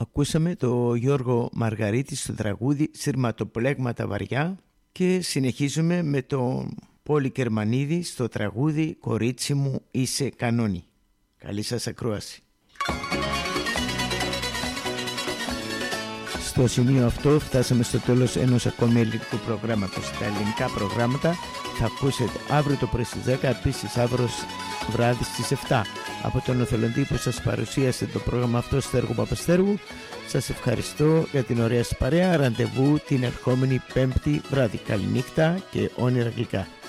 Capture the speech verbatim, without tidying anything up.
Ακούσαμε το Γιώργο Μαργαρίτη στο τραγούδι «Συρματοπλέγματα βαριά» και συνεχίζουμε με τον Πόλη Κερμανίδη στο τραγούδι «Κορίτσι μου είσαι κανόνι». Καλή σας ακρόαση. Στο σημείο αυτό φτάσαμε στο τέλος ενός ακόμη ελληνικού προγράμματος. Τα ελληνικά προγράμματα θα ακούσετε αύριο το πρωί στις δέκα, επίσης αύριο βράδυ στις επτά. Από τον οθελοντή που σας παρουσίασε το πρόγραμμα αυτό, Στέργο Παπαστέργου, σας ευχαριστώ για την ωραία σας παρέα. Ραντεβού την ερχόμενη Πέμπτη βράδυ. Καληνύχτα και όνειρα γλυκά.